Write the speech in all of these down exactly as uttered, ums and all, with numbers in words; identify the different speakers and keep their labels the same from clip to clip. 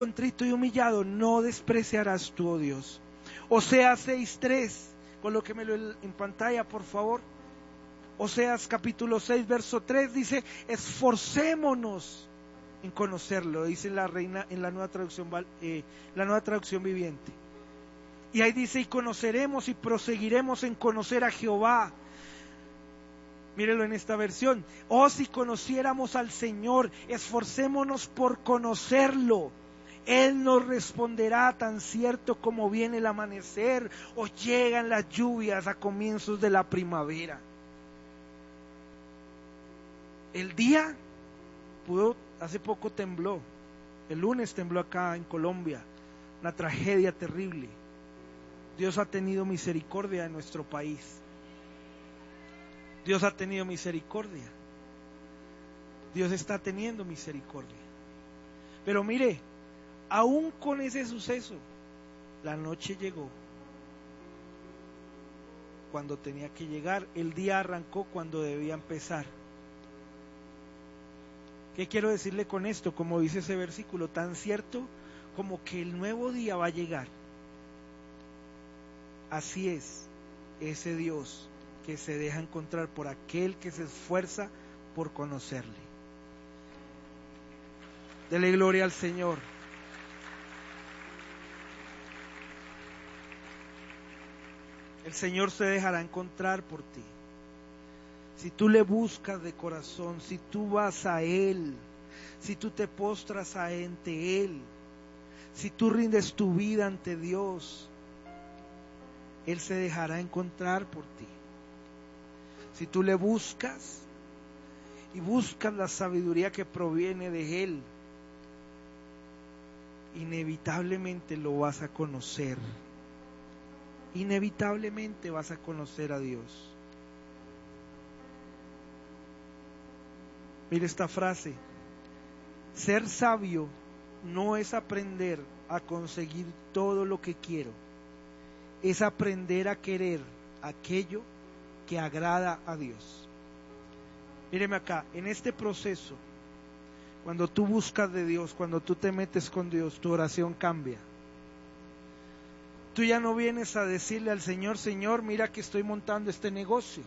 Speaker 1: contrito y humillado, no despreciarás tú, oh Dios. Oseas seis tres, colóquemelo en pantalla, por favor. Oseas capítulo seis, verso tres dice: esforcémonos en conocerlo, dice la reina en la nueva traducción, eh, la nueva traducción viviente. Y ahí dice: y conoceremos y proseguiremos en conocer a Jehová. Mírelo en esta versión: oh, si conociéramos al Señor, esforcémonos por conocerlo. Él nos responderá tan cierto como viene el amanecer o llegan las lluvias a comienzos de la primavera. El día pudo, hace poco tembló, el lunes tembló acá en Colombia, una tragedia terrible. Dios ha tenido misericordia en nuestro país. Dios ha tenido misericordia. Dios está teniendo misericordia. Pero mire, aún con ese suceso, la noche llegó cuando tenía que llegar, el día arrancó cuando debía empezar. ¿Qué quiero decirle con esto? Como dice ese versículo, tan cierto como que el nuevo día va a llegar. Así es ese Dios que se deja encontrar por aquel que se esfuerza por conocerle. Dele gloria al Señor. El Señor se dejará encontrar por ti. Si tú le buscas de corazón, si tú vas a Él, si tú te postras ante Él, si tú rindes tu vida ante Dios, Él se dejará encontrar por ti. Si tú le buscas y buscas la sabiduría que proviene de Él, inevitablemente lo vas a conocer. Inevitablemente vas a conocer a Dios. Mire esta frase: ser sabio no es aprender a conseguir todo lo que quiero, es aprender a querer aquello que agrada a Dios. Míreme acá, en este proceso, cuando tú buscas de Dios, cuando tú te metes con Dios, tu oración cambia. Tú ya no vienes a decirle al Señor: Señor, mira que estoy montando este negocio.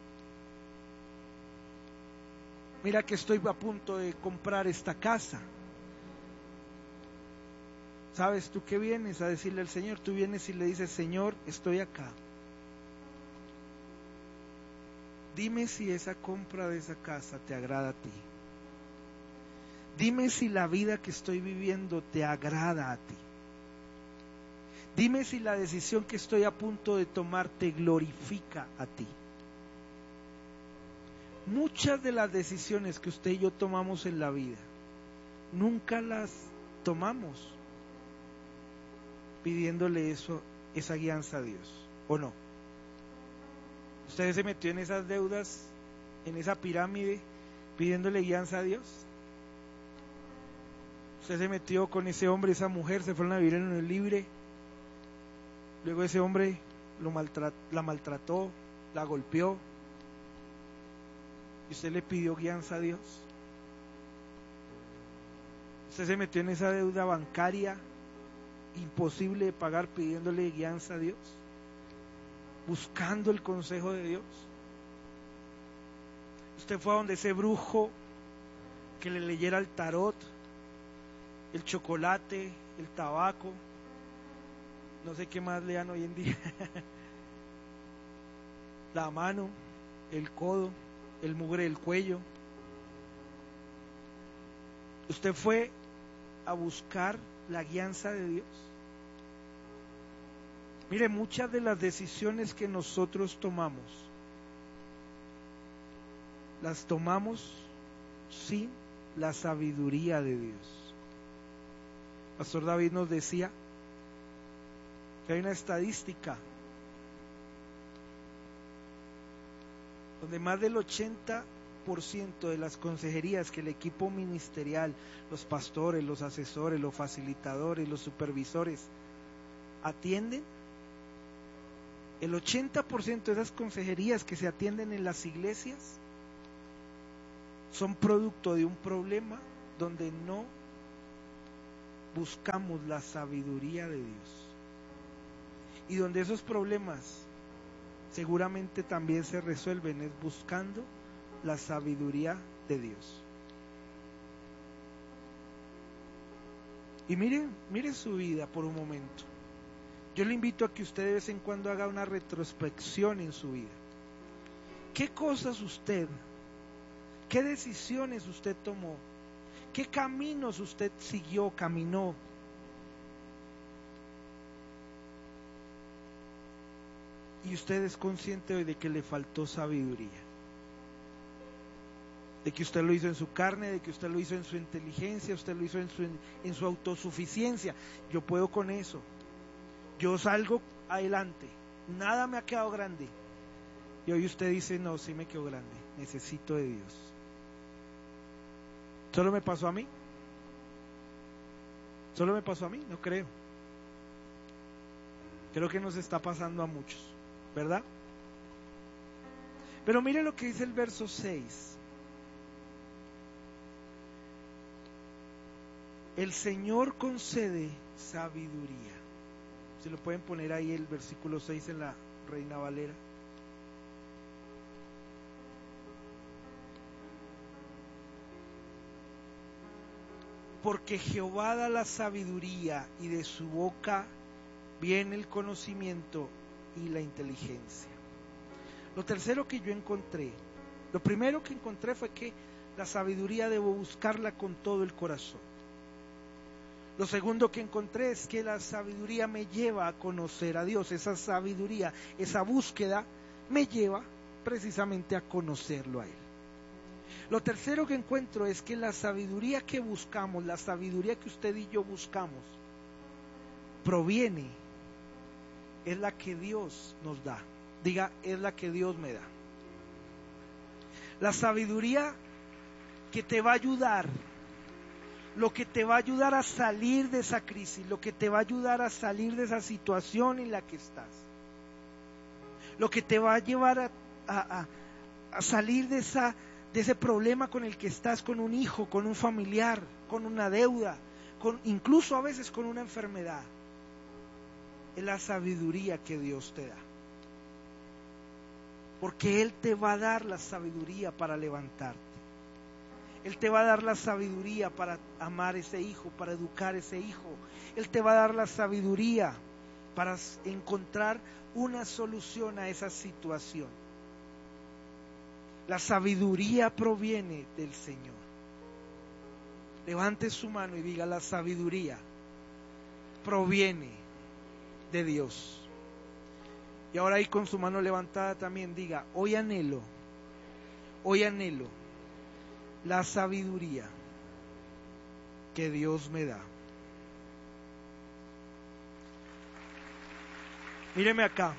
Speaker 1: Mira que estoy a punto de comprar esta casa. ¿Sabes tú qué vienes a decirle al Señor? Tú vienes y le dices: Señor, estoy acá. Dime si esa compra de esa casa te agrada a ti. Dime si la vida que estoy viviendo te agrada a ti. Dime si la decisión que estoy a punto de tomar te glorifica a ti. Muchas de las decisiones que usted y yo tomamos en la vida, nunca las tomamos pidiéndole eso, esa guianza a Dios, ¿o no? ¿Usted se metió en esas deudas, en esa pirámide, pidiéndole guianza a Dios? ¿Usted se metió con ese hombre, esa mujer, se fueron a vivir en un libre? Luego ese hombre lo maltrat, la maltrató, la golpeó, y usted le pidió guianza a Dios. Usted se metió en esa deuda bancaria imposible de pagar pidiéndole guianza a Dios, buscando el consejo de Dios. Usted fue a donde ese brujo que le leyera el tarot, el chocolate, el tabaco, no sé qué más lean hoy en día, la mano, el codo, el mugre del cuello. Usted fue a buscar la guianza de Dios. Mire, muchas de las decisiones que nosotros tomamos, las tomamos sin la sabiduría de Dios. Pastor David nos decía que hay una estadística donde más del ochenta por ciento de las consejerías que el equipo ministerial, los pastores, los asesores, los facilitadores, los supervisores atienden, el ochenta por ciento de esas consejerías que se atienden en las iglesias son producto de un problema donde no buscamos la sabiduría de Dios. Y donde esos problemas seguramente también se resuelven es buscando la sabiduría de Dios. Y mire, mire su vida por un momento. Yo le invito a que usted de vez en cuando haga una retrospección en su vida. ¿Qué cosas usted, qué decisiones usted tomó? ¿Qué caminos usted siguió, caminó? Y usted es consciente hoy de que le faltó sabiduría. De que usted lo hizo en su carne, de que usted lo hizo en su inteligencia, usted lo hizo en su, en su autosuficiencia. Yo puedo con eso. Yo salgo adelante. Nada me ha quedado grande. Y hoy usted dice, no, sí me quedó grande. Necesito de Dios. ¿Solo me pasó a mí? ¿Solo me pasó a mí? No creo. Creo que nos está pasando a muchos, ¿verdad? Pero mire lo que dice el verso seis. El Señor concede sabiduría. ¿Se lo pueden poner ahí el versículo seis en la Reina Valera? Porque Jehová da la sabiduría y de su boca viene el conocimiento y la inteligencia. Lo tercero que yo encontré, lo primero que encontré fue que la sabiduría debo buscarla con todo el corazón. Lo segundo que encontré es que la sabiduría me lleva a conocer a Dios. Esa sabiduría, esa búsqueda me lleva precisamente a conocerlo a Él. Lo tercero que encuentro es que la sabiduría que buscamos, la sabiduría que usted y yo buscamos, proviene, es la que Dios nos da. Diga, es la que Dios me da. La sabiduría que te va a ayudar, lo que te va a ayudar a salir de esa crisis, lo que te va a ayudar a salir de esa situación en la que estás, lo que te va a llevar a, a, a, a salir de esa de ese problema con el que estás, con un hijo, con un familiar, con una deuda, con, incluso a veces con una enfermedad. Es la sabiduría que Dios te da. Porque Él te va a dar la sabiduría para levantarte. Él te va a dar la sabiduría para amar ese hijo, para educar ese hijo. Él te va a dar la sabiduría para encontrar una solución a esa situación. La sabiduría proviene del Señor. Levante su mano y diga, la sabiduría proviene de Dios. Y ahora ahí con su mano levantada también diga, hoy anhelo, hoy anhelo la sabiduría que Dios me da. Míreme acá.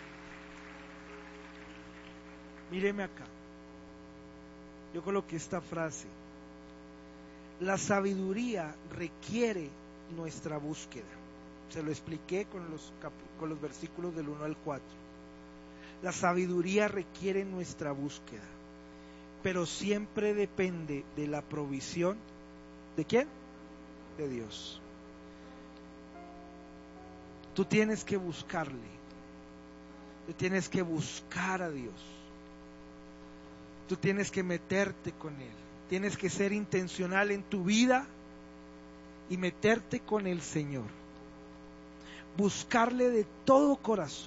Speaker 1: Míreme acá. Yo coloqué esta frase. La sabiduría requiere nuestra búsqueda. Se lo expliqué con los, con los versículos del uno al cuatro. La sabiduría requiere nuestra búsqueda, pero siempre depende de la provisión. ¿De quién? De Dios. Tú tienes que buscarle. Tú tienes que buscar a Dios. Tú tienes que meterte con Él. Tienes que ser intencional en tu vida y meterte con el Señor. Buscarle de todo corazón.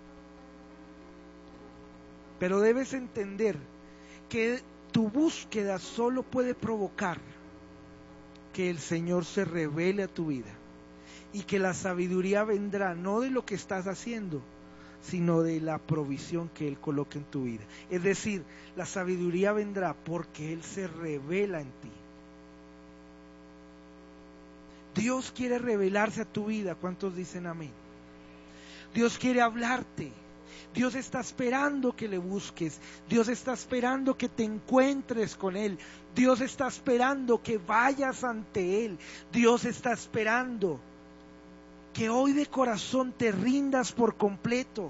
Speaker 1: Pero debes entender que tu búsqueda solo puede provocar que el Señor se revele a tu vida y que la sabiduría vendrá no de lo que estás haciendo, sino de la provisión que Él coloca en tu vida. Es decir, la sabiduría vendrá porque Él se revela en ti. Dios quiere revelarse a tu vida. ¿Cuántos dicen amén? Dios quiere hablarte. Dios está esperando que le busques. Dios está esperando que te encuentres con Él. Dios está esperando que vayas ante Él. Dios está esperando que hoy de corazón te rindas por completo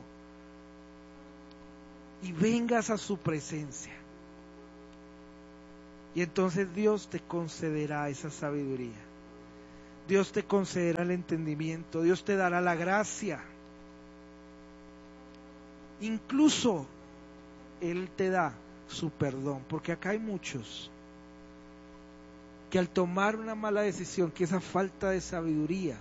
Speaker 1: y vengas a su presencia. Y entonces Dios te concederá esa sabiduría. Dios te concederá el entendimiento, Dios te dará la gracia. Incluso Él te da su perdón, porque acá hay muchos que al tomar una mala decisión, que esa falta de sabiduría,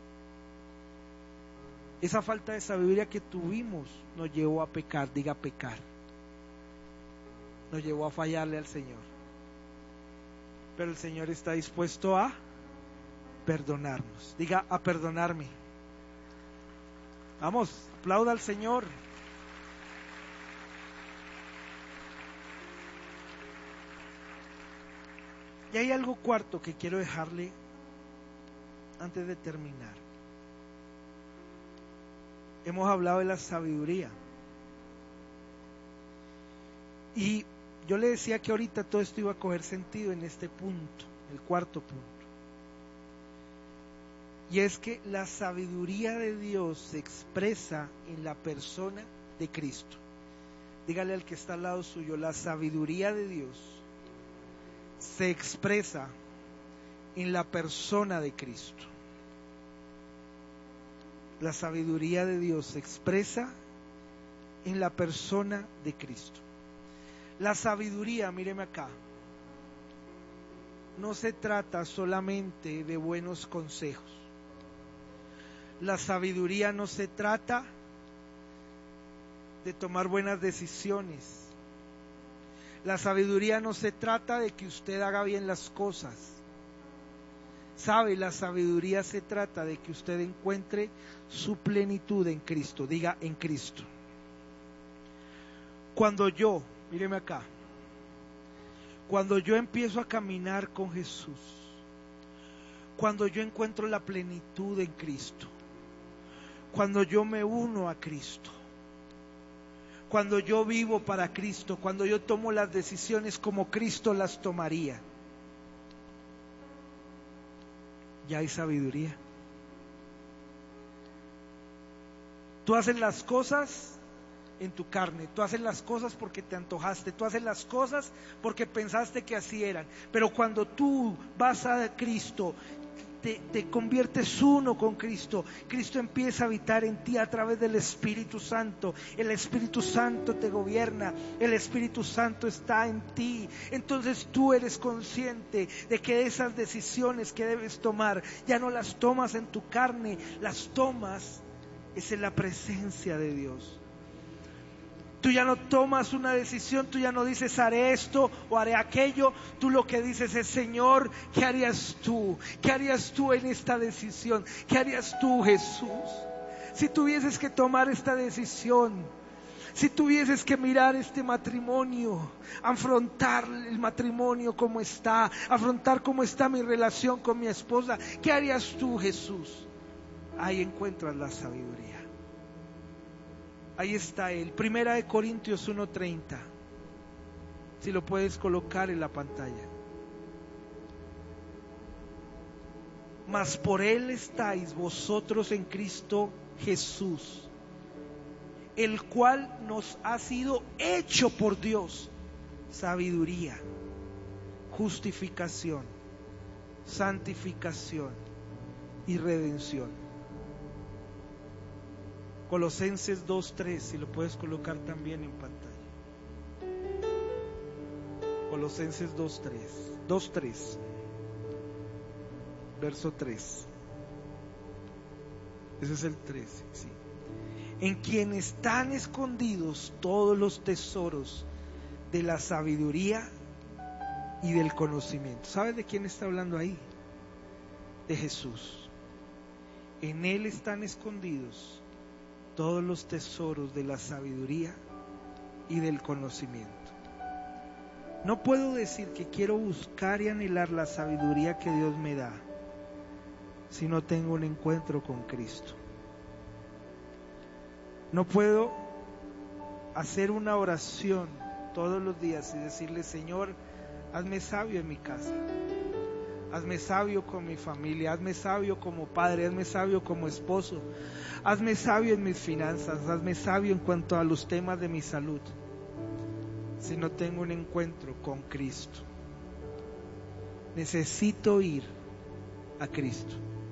Speaker 1: esa falta de sabiduría que tuvimos nos llevó a pecar, diga pecar, nos llevó a fallarle al Señor. Pero el Señor está dispuesto a perdonarnos, diga a perdonarme. Vamos, aplauda al Señor. Y hay algo cuarto que quiero dejarle antes de terminar. Hemos hablado de la sabiduría. Y yo le decía que ahorita todo esto iba a coger sentido en este punto, el cuarto punto. Y es que la sabiduría de Dios se expresa en la persona de Cristo. Dígale al que está al lado suyo, la sabiduría de Dios se expresa en la persona de Cristo. La sabiduría de Dios se expresa en la persona de Cristo. La sabiduría, míreme acá, no se trata solamente de buenos consejos. La sabiduría no se trata de tomar buenas decisiones. La sabiduría no se trata de que usted haga bien las cosas. Sabe, la sabiduría se trata de que usted encuentre su plenitud en Cristo. Diga, en Cristo. Cuando yo, míreme acá, cuando yo empiezo a caminar con Jesús, cuando yo encuentro la plenitud en Cristo, cuando yo me uno a Cristo, cuando yo vivo para Cristo, cuando yo tomo las decisiones como Cristo las tomaría, ya hay sabiduría. Tú haces las cosas en tu carne, tú haces las cosas porque te antojaste, tú haces las cosas porque pensaste que así eran, pero cuando tú vas a Cristo, Te, te conviertes uno con Cristo, Cristo empieza a habitar en ti a través del Espíritu Santo. El Espíritu Santo te gobierna, el Espíritu Santo está en ti. Entonces tú eres consciente de que esas decisiones que debes tomar ya no las tomas en tu carne, las tomas es en la presencia de Dios. Tú ya no tomas una decisión, tú ya no dices haré esto o haré aquello. Tú lo que dices es, Señor, ¿qué harías tú? ¿Qué harías tú en esta decisión? ¿Qué harías tú, Jesús? Si tuvieses que tomar esta decisión, si tuvieses que mirar este matrimonio, afrontar el matrimonio como está, afrontar cómo está mi relación con mi esposa, ¿qué harías tú, Jesús? Ahí encuentras la sabiduría. Ahí está él, Primera de Corintios uno treinta, si lo puedes colocar en la pantalla. Mas por él estáis vosotros en Cristo Jesús, el cual nos ha sido hecho por Dios sabiduría, justificación, santificación y redención. Colosenses dos tres, si lo puedes colocar también en pantalla. Colosenses dos tres, verso tres. Ese es el tres, sí. En quien están escondidos todos los tesoros de la sabiduría y del conocimiento. ¿Sabes de quién está hablando ahí? De Jesús. En él están escondidos todos los tesoros de la sabiduría y del conocimiento. No puedo decir que quiero buscar y anhelar la sabiduría que Dios me da si no tengo un encuentro con Cristo. No puedo hacer una oración todos los días y decirle, Señor, hazme sabio en mi casa, hazme sabio con mi familia, hazme sabio como padre, hazme sabio como esposo, hazme sabio en mis finanzas, hazme sabio en cuanto a los temas de mi salud, si no tengo un encuentro con Cristo. Necesito ir a Cristo.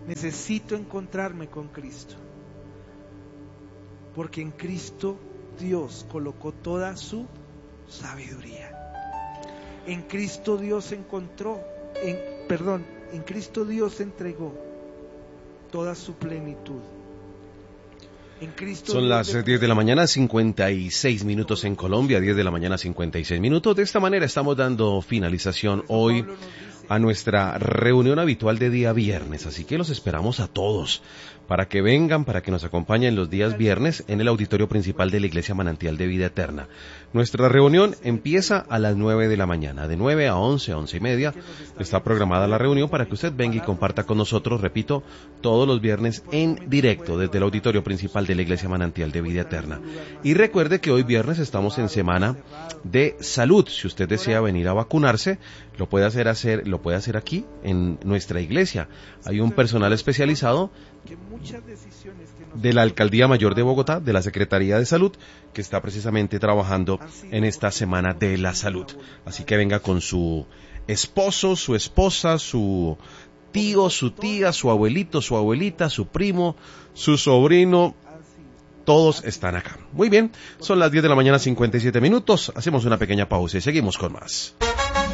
Speaker 1: necesito encontrarme con Cristo, porque en Cristo Dios colocó toda su sabiduría. En Cristo Dios encontró, en, perdón, en Cristo Dios entregó toda su plenitud. En Cristo
Speaker 2: Son
Speaker 1: Dios
Speaker 2: las
Speaker 1: de...
Speaker 2: diez de la mañana, cincuenta y seis minutos en Colombia, diez de la mañana, cincuenta y seis minutos. De esta manera estamos dando finalización hoy a nuestra reunión habitual de día viernes, así que los esperamos a todos para que vengan, para que nos acompañen los días viernes en el auditorio principal de la Iglesia Manantial de Vida Eterna. Nuestra reunión empieza a las nueve de la mañana, de nueve a once, once y media, está programada la reunión para que usted venga y comparta con nosotros, repito, todos los viernes en directo desde el auditorio principal de la Iglesia Manantial de Vida Eterna. Y recuerde que hoy viernes estamos en semana de salud. Si usted desea venir a vacunarse, lo puede hacer, hacer, lo puede hacer aquí en nuestra iglesia. Hay un personal especializado de la Alcaldía Mayor de Bogotá, de la Secretaría de Salud, que está precisamente trabajando en esta Semana de la Salud. Así que venga con su esposo, su esposa, su tío, su tía, su abuelito, su abuelita, su primo, su sobrino. Todos están acá. Muy bien, son las diez de la mañana, cincuenta y siete minutos. Hacemos una pequeña pausa y seguimos con más.